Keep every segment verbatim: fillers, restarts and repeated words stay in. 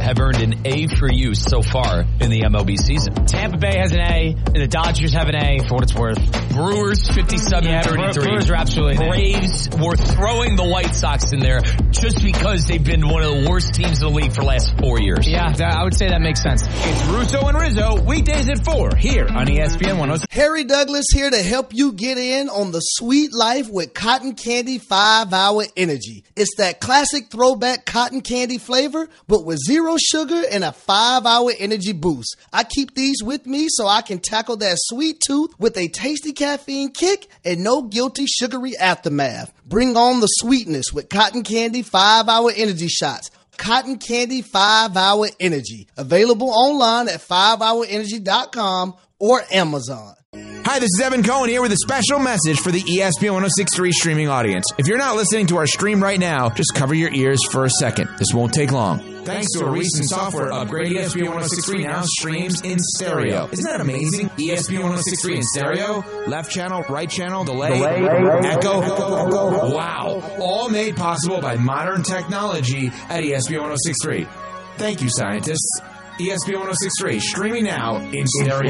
have earned an A for you so far in the M L B season? Tampa Bay has an A, and the Dodgers have an A for what it's worth. Brewers fifty-seven thirty-three. Yeah, Brewers are absolutely Braves were throwing the White Sox in there just because they've been one of the worst teams in the league for the last four years. Yeah, that, I would say that makes sense. It's Russo and Rizzo, weekdays at four, here on E S P N one oh six. Harry Douglas here to help you get in on the sweet life with Cotton Candy five hour Energy. It's that classic throwback cotton candy flavor, but with zero sugar and a five hour energy boost. I keep these with me so I can tackle that sweet tooth with a tasty caffeine kick and no guilty sugary aftermath. Bring on the sweetness with Cotton Candy five hour Energy shots. Cotton Candy five hour Energy. Available online at five hour energy dot com or Amazon. Hi, this is Evan Cohen here with a special message for the E S P N one oh six point three streaming audience. If you're not listening to our stream right now, just cover your ears for a second. This won't take long. Thanks to a recent software upgrade, E S P N one oh six point three now streams in stereo. Isn't that amazing? E S P N one oh six point three in stereo, left channel, right channel, delay, delay echo, echo. Wow. All made possible by modern technology at E S P N one oh six point three. Thank you, scientists. E S P N one oh six point three, streaming now in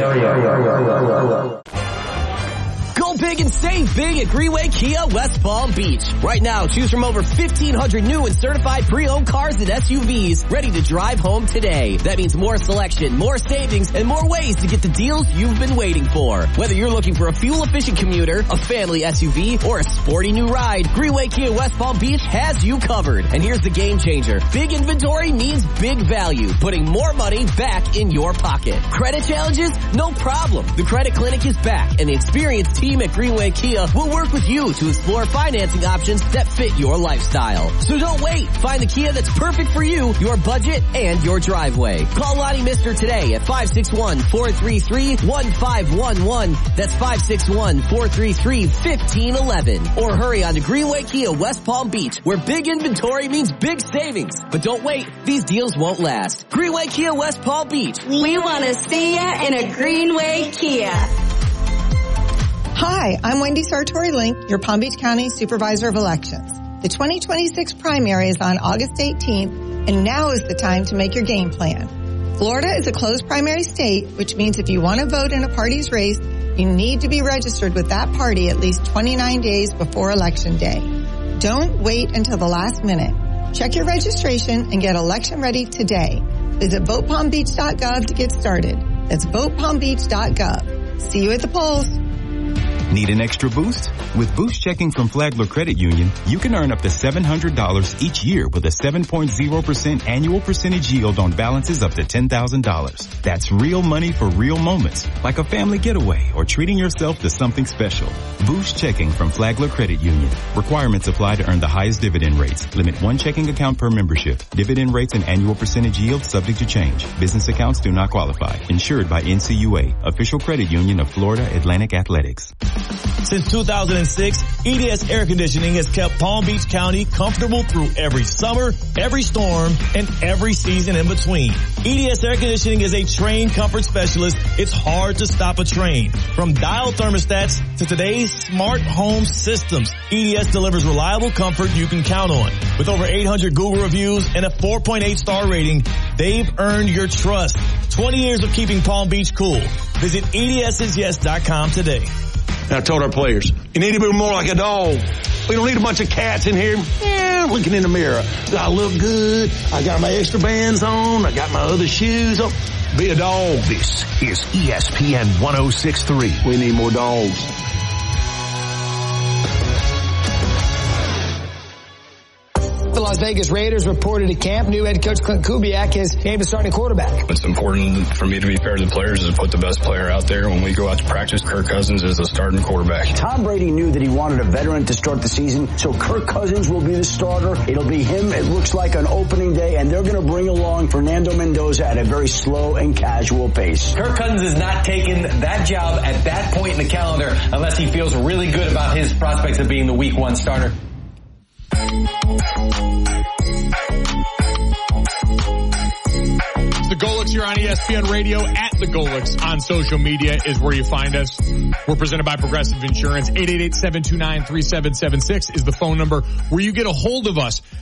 stereo. Go big and save big at Greenway Kia West Palm Beach. Right now, choose from over fifteen hundred new and certified pre-owned cars and S U Vs ready to drive home today. That means more selection, more savings, and more ways to get the deals you've been waiting for. Whether you're looking for a fuel-efficient commuter, a family S U V, or a sporty new ride, Greenway Kia West Palm Beach has you covered. And here's the game changer. Big inventory means big value, putting more money back in your pocket. Credit challenges? No problem. The Credit Clinic is back, and the experienced team at Greenway Kia will work with you to explore financing options that fit your lifestyle. So don't wait. Find the Kia that's perfect for you, your budget, and your driveway. Call Lonnie Mister today at five six one, four three three, one five one one. That's five six one, four three three, one five one one. Or hurry on to Greenway Kia West Palm Beach, where big inventory means big savings. But don't wait. These deals won't last. Greenway Kia West Palm Beach. We want to see you in a Greenway Kia. Hi, I'm Wendy Sartori-Link, your Palm Beach County Supervisor of Elections. The twenty twenty-six primary is on August eighteenth, and now is the time to make your game plan. Florida is a closed primary state, which means if you want to vote in a party's race, you need to be registered with that party at least twenty-nine days before Election Day. Don't wait until the last minute. Check your registration and get election ready today. Visit vote palm beach dot gov to get started. That's vote palm beach dot gov. See you at the polls. Need an extra boost? With Boost Checking from Flagler Credit Union, you can earn up to seven hundred dollars each year with a seven point zero percent annual percentage yield on balances up to ten thousand dollars. That's real money for real moments, like a family getaway or treating yourself to something special. Boost Checking from Flagler Credit Union. Requirements apply to earn the highest dividend rates. Limit one checking account per membership. Dividend rates and annual percentage yield subject to change. Business accounts do not qualify. Insured by N C U A, official credit union of Florida Atlantic Athletics. Since two thousand six, E D S Air Conditioning has kept Palm Beach County comfortable through every summer, every storm, and every season in between. E D S Air Conditioning is a trained comfort specialist. It's hard to stop a train. From dial thermostats to today's smart home systems, E D S delivers reliable comfort you can count on. With over eight hundred Google reviews and a four point eight star rating, they've earned your trust. twenty years of keeping Palm Beach cool. Visit E D S is yes dot com today. And I told our players, you need to be more like a dog. We don't need a bunch of cats in here eh, looking in the mirror. Do I look good? I got my extra bands on. I got my other shoes on. Be a dog. This is E S P N one oh six point three. We need more dogs. The Las Vegas Raiders reported to camp. New head coach Clint Kubiak is named a starting quarterback. It's important for me to be fair to the players is to put the best player out there. When we go out to practice, Kirk Cousins is the starting quarterback. Tom Brady knew that he wanted a veteran to start the season, so Kirk Cousins will be the starter. It'll be him, it looks like, on opening day, and they're going to bring along Fernando Mendoza at a very slow and casual pace. Kirk Cousins is not taking that job at that point in the calendar unless he feels really good about his prospects of being the week one starter. The Golix here on E S P N Radio. At the Golix on social media is where you find us. We're presented by Progressive Insurance. eight eight eight, seven two nine, three seven seven six is the phone number where you get a hold of us.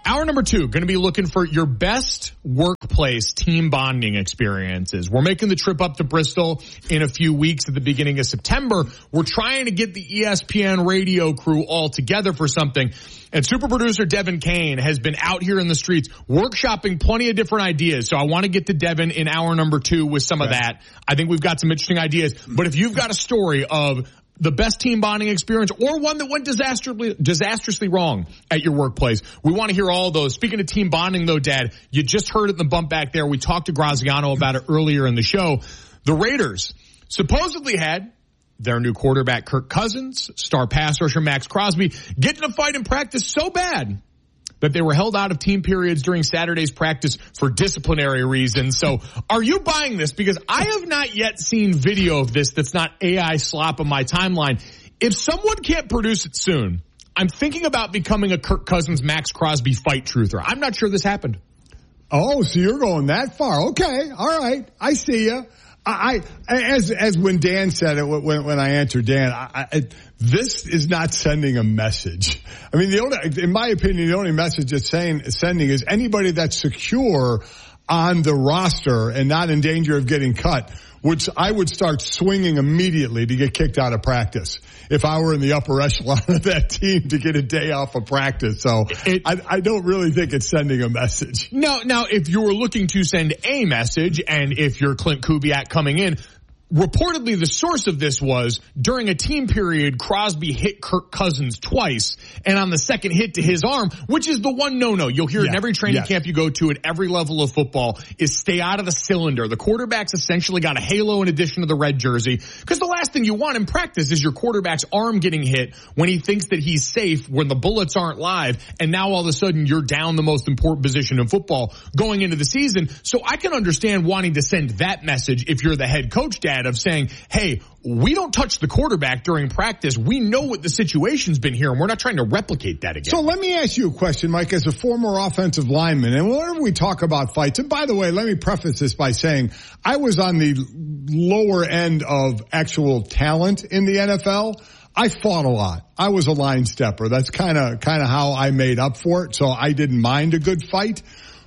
hour number two, going to be looking for your best workplace team bonding experiences. We're making the trip up to Bristol in a few weeks at the beginning of September. We're trying to get the E S P N radio crew all together for something. And super producer Devin Kane has been out here in the streets workshopping plenty of different ideas. So I want to get to Devin in hour number two with some of that. I think we've got some interesting ideas. But if you've got a story of the best team bonding experience or one that went disastrously, disastrously wrong at your workplace, we want to hear all those. Speaking of team bonding though, Dad, you just heard it in the bump back there. We talked to Graziano about it earlier in the show. The Raiders supposedly had their new quarterback, Kirk Cousins, star pass rusher Max Crosby, get in a fight in practice so bad that they were held out of team periods during Saturday's practice for disciplinary reasons. So are you buying this? Because I have not yet seen video of this that's not A I slop on my timeline. If someone can't produce it soon, I'm thinking about becoming a Kirk Cousins, Max Crosby fight truther. I'm not sure this happened. Oh, so you're going that far. Okay. All right. I see you. I, as, as when Dan said it, when, when I answered Dan, I, I, this is not sending a message. I mean, the only, in my opinion, the only message it's saying, sending is anybody that's secure on the roster and not in danger of getting cut, which I would start swinging immediately to get kicked out of practice if I were in the upper echelon of that team to get a day off of practice. So it, I, I don't really think it's sending a message. No, now if you were looking to send a message, and if you're Clint Kubiak coming in, reportedly the source of this was during a team period, Crosby hit Kirk Cousins twice, and on the second hit to his arm, which is the one no-no. You'll hear yeah. it in every training yes. camp you go to at every level of football, is stay out of the cylinder. The quarterback's essentially got a halo in addition to the red jersey, because the last thing you want in practice is your quarterback's arm getting hit when he thinks that he's safe, when the bullets aren't live, and now all of a sudden you're down the most important position in football going into the season. So I can understand wanting to send that message if you're the head coach, Dad, of saying, hey, we don't touch the quarterback during practice. We know what the situation's been here, and we're not trying to replicate that again. So let me ask you a question, Mike, as a former offensive lineman, and whenever we talk about fights, and by the way, let me preface this by saying I was on the lower end of actual talent in the N F L. I fought a lot. I was a line stepper. That's kind of kind of how I made up for it, so I didn't mind a good fight.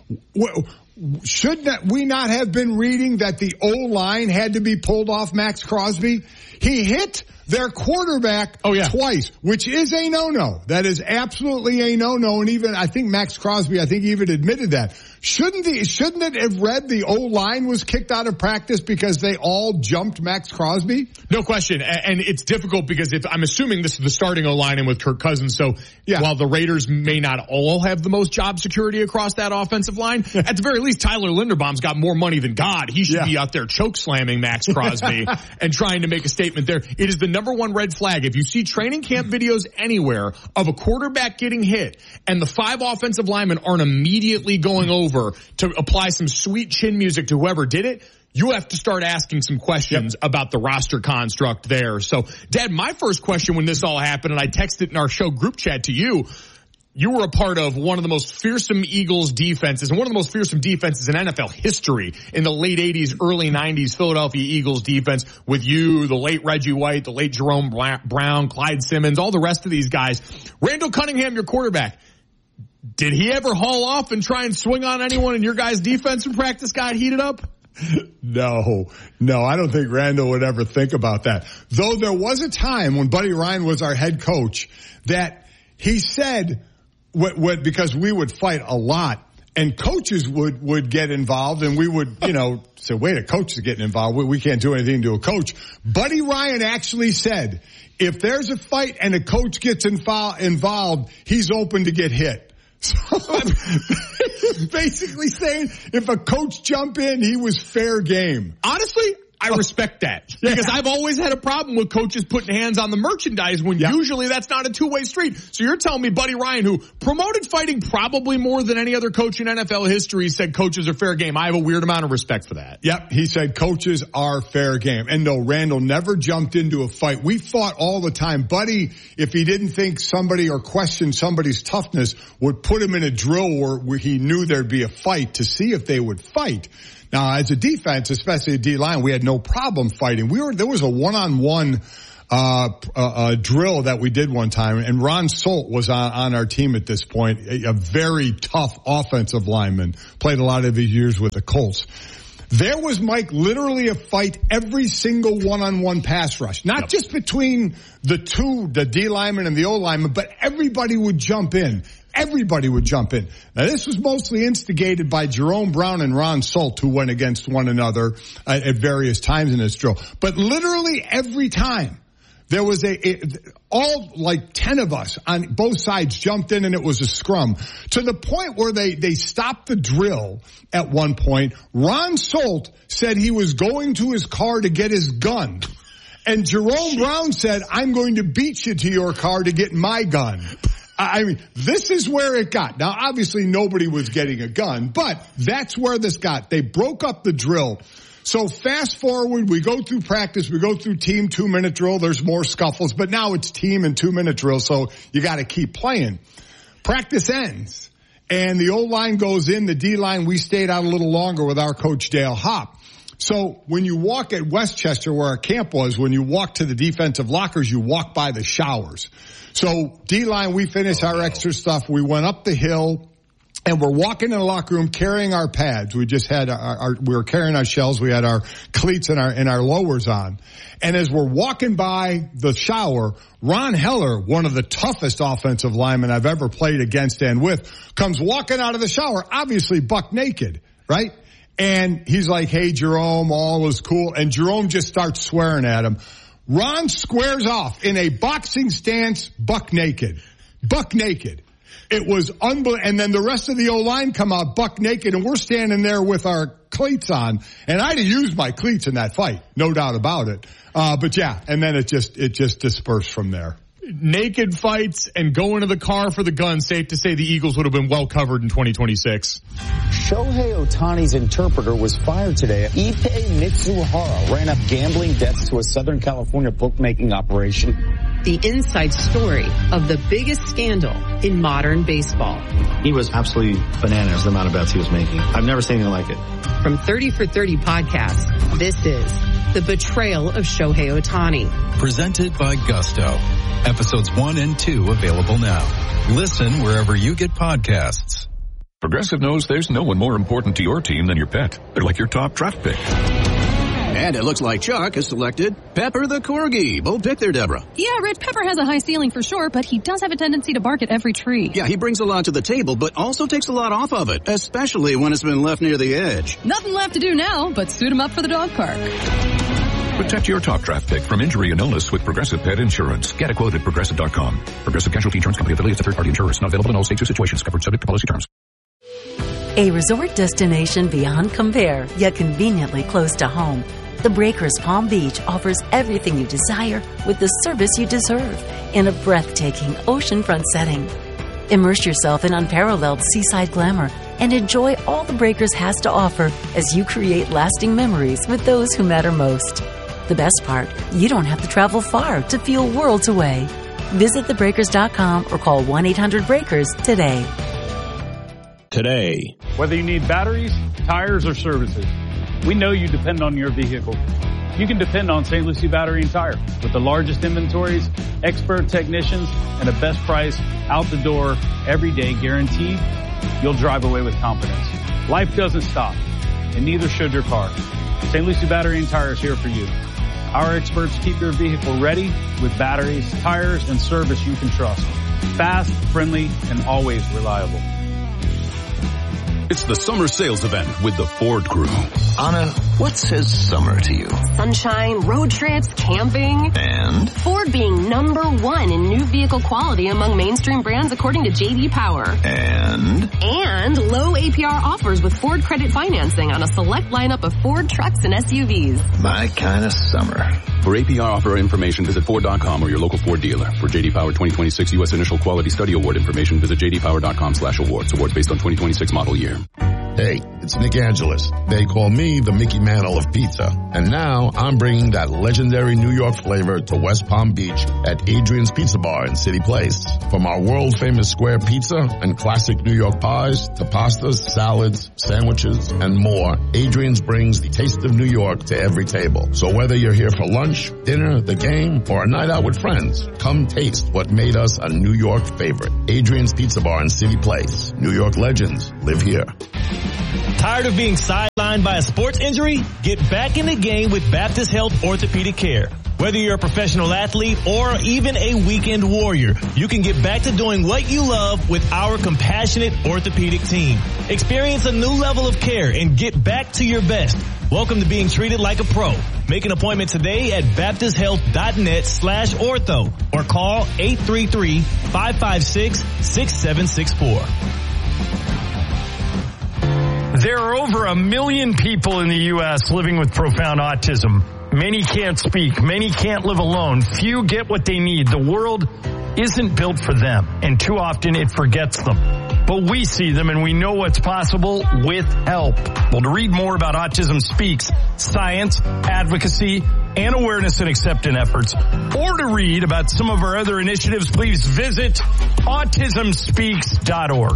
Should not, we not have been reading that the O-line had to be pulled off Max Crosby? He hit their quarterback oh, yeah. twice, which is a no-no. That is absolutely a no-no. And even, I think Max Crosby, I think even admitted that. Shouldn't the, shouldn't it have read the O-line was kicked out of practice because they all jumped Max Crosby? No question. And it's difficult because if I'm assuming this is the starting O-line and with Kirk Cousins. So yeah. while the Raiders may not all have the most job security across that offensive line, at the very least, Tyler Linderbaum's got more money than God. He should yeah. be out there choke slamming Max Crosby and trying to make a statement there. It is the number one red flag. If you see training camp videos anywhere of a quarterback getting hit and the five offensive linemen aren't immediately going over to apply some sweet chin music to whoever did it, you have to start asking some questions yep. about the roster construct there. So, Dad, my first question when this all happened, and I texted in our show group chat to you, you were a part of one of the most fearsome Eagles defenses and one of the most fearsome defenses in N F L history in the late eighties, early nineties Philadelphia Eagles defense with you, the late Reggie White, the late Jerome Brown, Clyde Simmons, all the rest of these guys. Randall Cunningham, your quarterback. Did he ever haul off and try and swing on anyone in your guys' defense when practice got heated up? No, no, I don't think Randall would ever think about that. Though there was a time when Buddy Ryan was our head coach that he said, what, what, because we would fight a lot and coaches would, would get involved and we would, you know, say, wait, a coach is getting involved. We, we can't do anything to a coach. Buddy Ryan actually said, if there's a fight and a coach gets involved, involved, he's open to get hit. So basically saying if a coach jump in, he was fair game. Honestly, I respect that because yeah. I've always had a problem with coaches putting hands on the merchandise when yeah. usually that's not a two-way street. So you're telling me Buddy Ryan, who promoted fighting probably more than any other coach in N F L history, said coaches are fair game. I have a weird amount of respect for that. Yep. He said coaches are fair game. And no, Randall never jumped into a fight. We fought all the time. Buddy, if he didn't think somebody or question somebody's toughness, would put him in a drill where, where he knew there'd be a fight to see if they would fight. Now, as a defense, especially a D-line, we had no problem fighting. We were, there was a one-on-one, uh, a, a drill that we did one time, and Ron Solt was on, on our team at this point, a, a very tough offensive lineman, played a lot of his years with the Colts. There was, Mike, literally a fight every single one-on-one pass rush. Not yep. just between the two, the D lineman and the O lineman, but everybody would jump in. Everybody would jump in. Now, this was mostly instigated by Jerome Brown and Ron Solt, who went against one another at, at various times in this drill. But literally every time, there was a, a, all like ten of us on both sides jumped in, and it was a scrum to the point where they, they stopped the drill at one point. Ron Solt said he was going to his car to get his gun. And Jerome Brown said, I'm going to beat you to your car to get my gun. I mean, this is where it got. Now, obviously nobody was getting a gun, but that's where this got. They broke up the drill. So fast forward, we go through practice, we go through team two-minute drill, there's more scuffles, but now it's team and two-minute drill, so you gotta keep playing. Practice ends, and the O-line goes in, the D-line, we stayed out a little longer with our coach Dale Hopp. So when you walk at Westchester, where our camp was, when you walk to the defensive lockers, you walk by the showers. So D-line, we finished oh, our no. extra stuff, we went up the hill, and we're walking in the locker room carrying our pads. We just had our, our, we were carrying our shells. We had our cleats and our, and our lowers on. And as we're walking by the shower, Ron Heller, one of the toughest offensive linemen I've ever played against and with, comes walking out of the shower, obviously buck naked, right? And he's like, hey, Jerome, all is cool. And Jerome just starts swearing at him. Ron squares off in a boxing stance, buck naked. Buck naked. It was unbelievable. And then the rest of the O-line come out buck naked, and we're standing there with our cleats on. And I'd have used my cleats in that fight, no doubt about it. Uh, but yeah, and then it just, it just dispersed from there. Naked fights and going to the car for the gun, safe to say the Eagles would have been well covered in twenty twenty-six. Shohei Ohtani's interpreter was fired today. Ippei Mitsuhara ran up gambling debts to a Southern California bookmaking operation. The inside story of the biggest scandal in modern baseball. He was absolutely bananas, the amount of bets he was making. I've never seen anything like it. From thirty for thirty podcast, this is The Betrayal of Shohei Ohtani. Presented by Gusto. Episodes one and two available now. Listen wherever you get podcasts. Progressive knows there's no one more important to your team than your pet. They're like your top draft pick. And it looks like Chuck has selected Pepper the Corgi. Bold pick there, Deborah. Yeah, Red Pepper has a high ceiling for sure, but he does have a tendency to bark at every tree. Yeah, he brings a lot to the table, but also takes a lot off of it, especially when it's been left near the edge. Nothing left to do now but suit him up for the dog park. Protect your top draft pick from injury and illness with Progressive Pet Insurance. Get a quote at Progressive dot com. Progressive Casualty Insurance Company affiliates of third-party insurers. Not available in all states or situations. Covered subject to policy terms. A resort destination beyond compare, yet conveniently close to home. The Breakers Palm Beach offers everything you desire with the service you deserve in a breathtaking oceanfront setting. Immerse yourself in unparalleled seaside glamour and enjoy all the Breakers has to offer as you create lasting memories with those who matter most. The best part, you don't have to travel far to feel worlds away. Visit the breakers dot com or call one eight hundred breakers today. Today. Whether you need batteries, tires, or services, we know you depend on your vehicle. You can depend on Saint Lucie Battery and Tire with the largest inventories, expert technicians, and a best price out the door every day guaranteed. You'll drive away with confidence. Life doesn't stop, and neither should your car. Saint Lucie Battery and Tire is here for you. Our experts keep your vehicle ready with batteries, tires, and service you can trust. Fast, friendly, and always reliable. It's the summer sales event with the Ford Crew. Anna, what says summer to you? Sunshine, road trips, camping. And? Ford being number one in new vehicle quality among mainstream brands according to J D Power. And? And low A P R offers with Ford credit financing on a select lineup of Ford trucks and S U Vs. My kind of summer. For A P R offer information, visit Ford dot com or your local Ford dealer. For J D Power twenty twenty-six U S Initial Quality Study Award information, visit J D Power dot com slash awards. Awards based on twenty twenty-six model year. Hey, it's it's Nick Angelis. They call me the Mickey Mantle of pizza. And now I'm bringing that legendary New York flavor to West Palm Beach at Adrian's Pizza Bar in City Place. From our world-famous square pizza and classic New York pies to pastas, salads, sandwiches, and more, Adrian's brings the taste of New York to every table. So whether you're here for lunch, dinner, the game, or a night out with friends, come taste what made us a New York favorite. Adrian's Pizza Bar in City Place. New York legends live here. Tired of being sidelined by a sports injury? Get back in the game with Baptist Health Orthopedic Care. Whether you're a professional athlete or even a weekend warrior, you can get back to doing what you love with our compassionate orthopedic team. Experience a new level of care and get back to your best. Welcome to being treated like a pro. Make an appointment today at baptist health dot net slash ortho or call eight three three, five five six, six seven six four. There are over a million people in the U S living with profound autism. Many can't speak. Many can't live alone. Few get what they need. The world isn't built for them, and too often it forgets them. But we see them, and we know what's possible with help. Well, to read more about Autism Speaks, science, advocacy, and awareness and acceptance efforts, or to read about some of our other initiatives, please visit autism speaks dot org.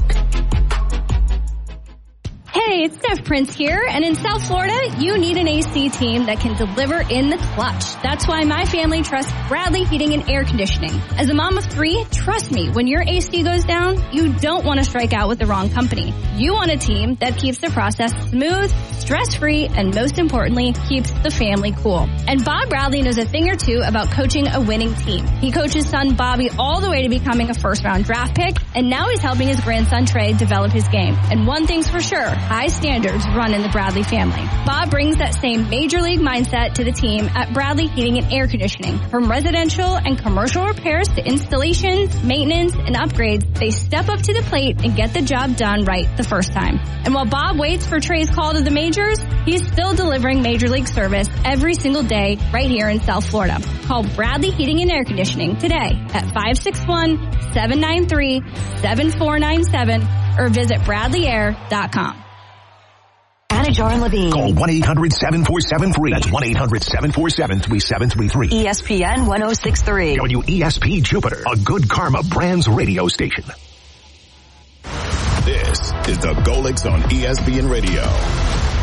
Hey, it's Steph Prince here, and in South Florida, you need an A C team that can deliver in the clutch. That's why my family trusts Bradley Heating and Air Conditioning. As a mom of three, trust me, when your A C goes down, you don't want to strike out with the wrong company. You want a team that keeps the process smooth, stress-free, and most importantly, keeps the family cool. And Bob Bradley knows a thing or two about coaching a winning team. He coached his son Bobby all the way to becoming a first-round draft pick, and now he's helping his grandson Trey develop his game. And one thing's for sure, high standards run in the Bradley family. Bob brings that same major league mindset to the team at Bradley Heating and Air Conditioning. From residential and commercial repairs to installations, maintenance, and upgrades, they step up to the plate and get the job done right the first time. And while Bob waits for Trey's call to the majors, he's still delivering major league service every single day right here in South Florida. Call Bradley Heating and Air Conditioning today at five six one, seven nine three, seven four nine seven or visit bradley air dot com. Anajar and Levine. Call one eight hundred seven four seven three. That's one eight hundred seven four seven three seven three three. E S P N one oh six point three. W E S P Jupiter, a Good Karma Brands radio station. This is the Golix on E S P N Radio.